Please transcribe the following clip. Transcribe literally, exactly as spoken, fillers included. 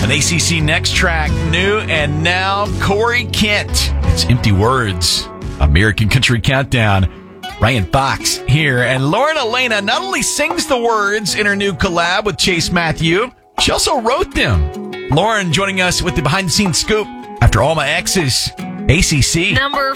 An A C C Next track, new and now Corey Kent. It's Empty Words. American Country Countdown. Ryan Fox here. And Lauren Elena not only sings the words in her new collab with Chase Matthew, she also wrote them. Lauren joining us with the behind-the-scenes scoop after All My Exes, A C C. Number